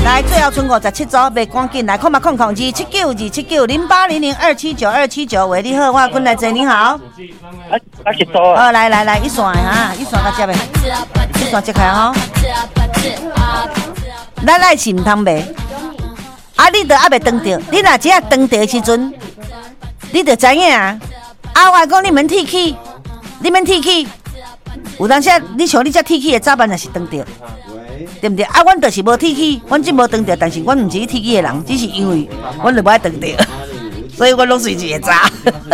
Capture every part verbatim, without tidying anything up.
来，最后剩五十七组，袂赶紧来，空吧空空二七九二七九零八零零二七九二七九，喂，你好，我滚来坐，你好。 啊，啊一组啊。哦，来来来，一线哈，一线到接呗，一线接开吼。咱来是唔通卖，啊，你都还袂登着，你若只要登着的时阵，你就知影啊。啊，我讲你免提起，你免提起，有当时你像你这提起的早晚也是登着。对不对？啊，阮就是无提起，阮真无登着，但是阮唔是去提起的人，只是因为阮就无爱登着，所以阮拢随时会查。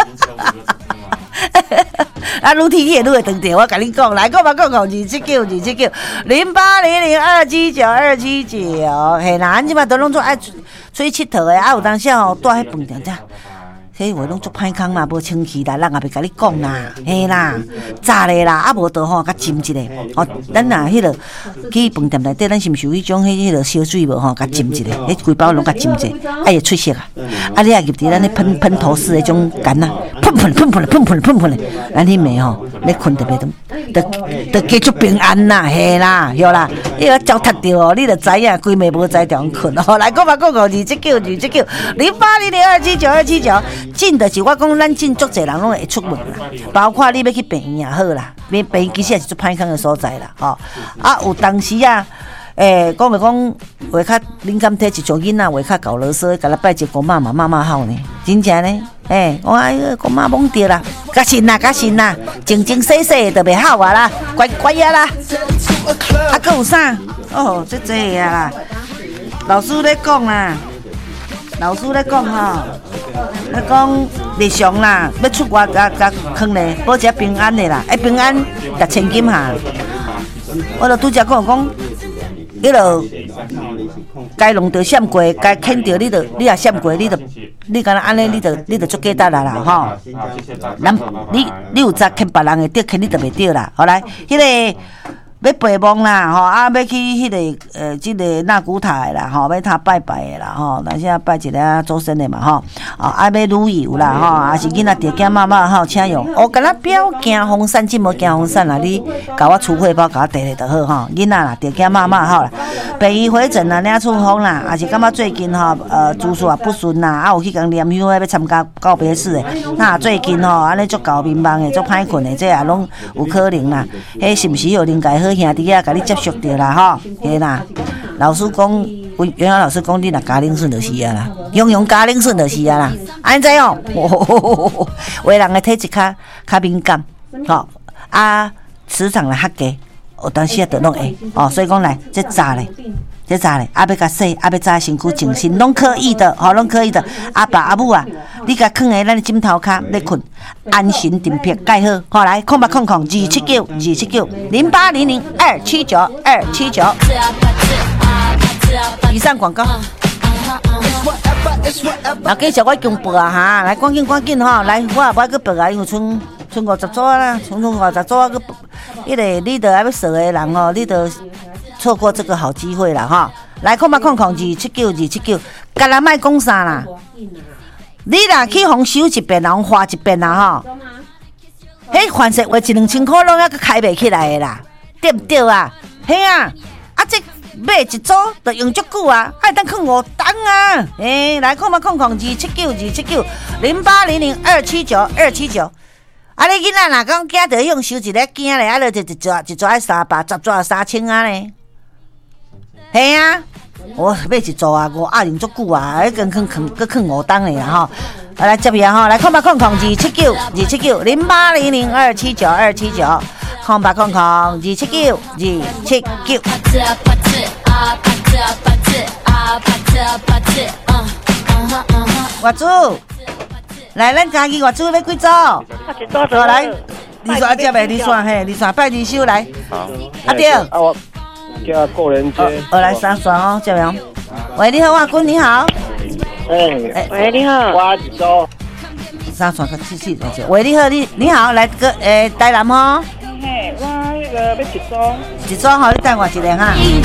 啊，愈提起愈会登着，我甲你讲，来，讲吧，讲讲二七九二七九零八零零二七九二七九，嘿啦，咱即摆都拢做爱出去佚佗的，啊，有当时吼住喺饭店遮。迄话拢足歹空啦，无清气啦，人也袂甲你讲啦，嘿啦，炸咧啦，啊无倒吼，甲浸一下，哦，咱若迄落去饭店内底，咱是毋是有迄种迄迄落烧水无吼，甲浸一下，迄规包拢甲浸一下，啊会出色啊，啊你也入伫咱咧喷喷头式迄种干啊，喷喷喷喷喷喷喷喷咧，咱迄暝吼，咧困特别都，都都加足平安啦，嘿啦，对啦，伊个脚踢着哦，你就知影，规暝无知着困哦，来讲吧，讲讲二七九二七九零八零零二七九二七九。进就是我讲，咱进足侪人拢会出门啦，包括你要去病院也好啦，病病院其实也是最歹康的所在啦，吼、哦。啊，有当时啊，诶，讲咪讲，话较敏感体一种囡仔话较搞啰嗦，甲咱拜一个公妈嘛，妈妈好呢，真正呢，诶，我哎个公妈懵掉啦，甲信啦，甲信啦，静静细细的就袂好啊啦，乖乖啊啦，啊，搁有啥？哦，这这啊啦，老师咧讲啦。老师咧讲吼，咧讲日常啦，要出外甲甲坑咧，保持平安的啦，哎平安甲千金下。我就拄则讲讲，迄落该弄着闪过，该牵着你着，你也闪过，你着你敢若安尼，你着你着足简单啦啦吼。咱你你有早牵别人的着牵你着袂着啦，好来，迄、那个。要陪梦啦，吼啊，要去迄、那个呃，即、这个纳古塔的啦，吼，要他拜拜的啦，吼，但是啊拜一个周身的嘛，吼，啊，啊要旅游啦，吼，啊是囡仔爹囝妈妈吼，请用，哦，敢若不要惊风扇，真无惊风扇啦，你甲我出汇包，甲我摕来就好吼，囡仔啦，爹囝妈妈好啦，病医回诊啦，领出风啦，啊是感觉最近吼，呃，主事也不顺啦，啊有去共念香要参加告别式的，那最近吼，安尼足搞迷茫的，足歹困的，这也拢有可能啦，迄是毋是有恁家好？兄弟啊，甲你接触着啦吼，嘿啦。老师讲，原来老师讲，你若家庭顺就是啊啦，用用家庭顺就是啊啦。安怎样？有的人的体质较较敏感，吼啊，磁场来较低，有当时啊就拢会哦。所以讲来，这早咧，这早咧，啊要甲洗，啊要早身躯静心，拢可以的，吼拢可以的。阿爸阿母啊，你甲放喺咱的枕头骹咧困。安心定片盖好，好来，空吧空空二七九二七九零八零零二七九二七九。以上广告。那继续我公布啊哈，来赶紧赶紧哈，来我也不爱去报啊，因为剩剩五十组啦，剩剩五十组啊个，迄个你得还要熟的人哦，你得错过这个好机会啦哈。来空吧空空二七九二七九，甲人莫讲啥啦。你若去互收一遍，然后花一遍啦吼，迄凡是话一两千块拢还阁开袂起来的啦，对不对啊？嘿啊，啊这买一组就用足久啊，爱当放五档啊！诶、欸，来看嘛，看看二七九二七九零八零零二七九二七九。啊，你囡仔若讲惊着用收一个惊咧，啊，就一一撮一撮爱三百，十撮三千啊咧。嘿啊！我买一组啊，五啊零足久啊，迄根放放搁放五档的啦吼。好来这边吼，来看吧，看看二七九二七九零八零零二七九二七九，看吧，看看二七九二七九。外祖，来，咱家己外祖要几组？好来，你说接呗，你说嘿，你说拜二收来。 好， 阿对。 叫过人街。 我来三双哦，这边。喂，你好，阿君，你好。 哎， 喂，你好。 我一组。 三双个七七来着。喂，你好，你你好，来个诶台南哦。 嘿，我那个要一组。 一组吼，你等我一下哈。